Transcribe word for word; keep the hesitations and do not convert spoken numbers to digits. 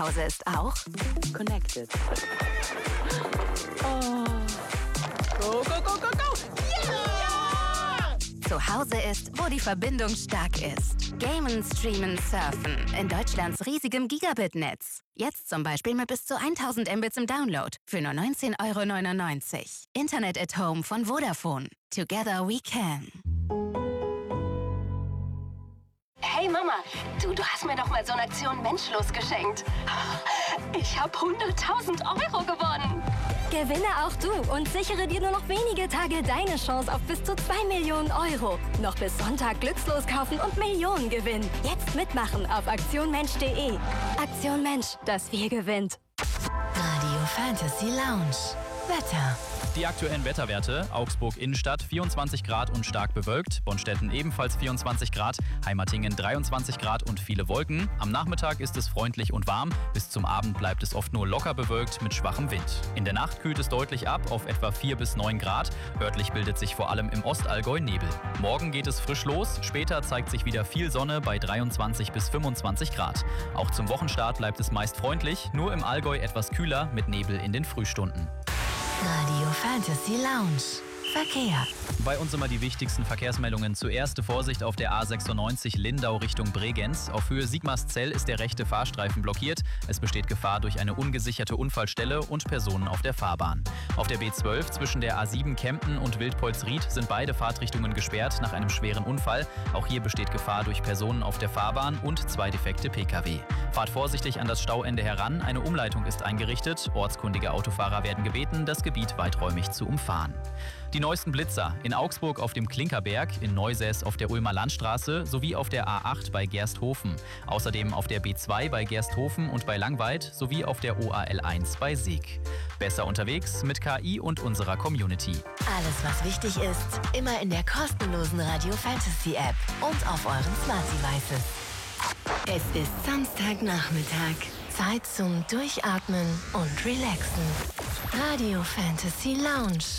Hause ist auch Connected. Oh. Go, go, go, go, go! Ja! Zu Hause ist, wo die Verbindung stark ist. Gamen, streamen, surfen. In Deutschlands riesigem Gigabit-Netz. Jetzt zum Beispiel mit bis zu tausend Mbits im Download. Für nur neunzehn Euro neunundneunzig. Internet at Home von Vodafone. Together we can. Hey Mama, du, du hast mir doch mal so eine Aktion Menschlos geschenkt. Ich habe hunderttausend Euro gewonnen. Gewinne auch du und sichere dir nur noch wenige Tage deine Chance auf bis zu zwei Millionen Euro. Noch bis Sonntag Glückslos kaufen und Millionen gewinnen. Jetzt mitmachen auf aktion mensch punkt de. Aktion Mensch, das Wir gewinnt. Radio Fantasy Lounge. Wetter. Die aktuellen Wetterwerte: Augsburg Innenstadt vierundzwanzig Grad und stark bewölkt, Bonstetten ebenfalls vierundzwanzig Grad, Heimatingen dreiundzwanzig Grad und viele Wolken. Am Nachmittag ist es freundlich und warm, bis zum Abend bleibt es oft nur locker bewölkt mit schwachem Wind. In der Nacht kühlt es deutlich ab auf etwa vier bis neun Grad, örtlich bildet sich vor allem im Ostallgäu Nebel. Morgen geht es frisch los, später zeigt sich wieder viel Sonne bei dreiundzwanzig bis fünfundzwanzig Grad. Auch zum Wochenstart bleibt es meist freundlich, nur im Allgäu etwas kühler mit Nebel in den Frühstunden. Radio Fantasy Lounge. Verkehr. Bei uns immer die wichtigsten Verkehrsmeldungen. Zuerst Vorsicht auf der A sechsundneunzig Lindau Richtung Bregenz. Auf Höhe Sigmarszell ist der rechte Fahrstreifen blockiert. Es besteht Gefahr durch eine ungesicherte Unfallstelle und Personen auf der Fahrbahn. Auf der B zwölf zwischen der A sieben Kempten und Wildpolsried sind beide Fahrtrichtungen gesperrt nach einem schweren Unfall. Auch hier besteht Gefahr durch Personen auf der Fahrbahn und zwei defekte Pkw. Fahrt vorsichtig an das Stauende heran. Eine Umleitung ist eingerichtet. Ortskundige Autofahrer werden gebeten, das Gebiet weiträumig zu umfahren. Die neuesten Blitzer in Augsburg auf dem Klinkerberg, in Neusäß auf der Ulmer Landstraße sowie auf der A acht bei Gersthofen. Außerdem auf der B zwei bei Gersthofen und bei Langweid sowie auf der O A L eins bei Sieg. Besser unterwegs mit K I und unserer Community. Alles, was wichtig ist, immer in der kostenlosen Radio Fantasy App und auf euren Smart Devices. Es ist Samstagnachmittag. Zeit zum Durchatmen und Relaxen. Radio Fantasy Lounge.